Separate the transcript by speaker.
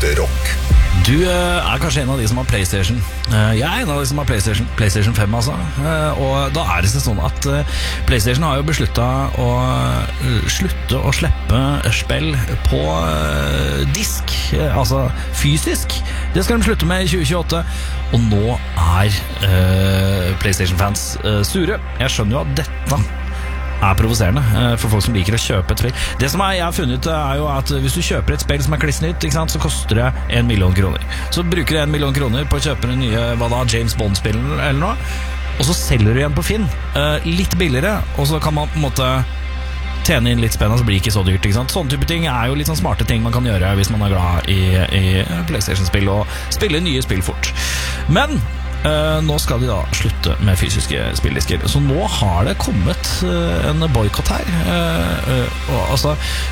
Speaker 1: ekte rock.
Speaker 2: Du kanskje en av de som har PlayStation. Jeg en av de som har PlayStation 5 altså. Og da det sånn at PlayStation har jo besluttet å slutte å slippe spill på disk, altså fysisk. Det skal de slutte med i 2028. Og nå PlayStation-fans sure. Jeg skjønner jo at dette provoserende for folk som liker å kjøpe et spill. Det som jeg har funnet jo at hvis du kjøper et spill som klissnytt, ikke sant, så koster det 1 million kroner. Så bruker du 1 million kroner på å kjøpe den nye James Bond-spill eller noe, og så selger du igjen på Finn litt billigere, og så kan man på en måte tjene inn litt spennende, så blir det ikke så dyrt, ikke sant? Sånne type ting jo litt sånn smarte ting man kan gjøre hvis man glad i PlayStation-spill og spille nye spill fort. Men nå skal de da slutte med fysiske spilldisker. Så nå har det kommet en boykott her. Altså,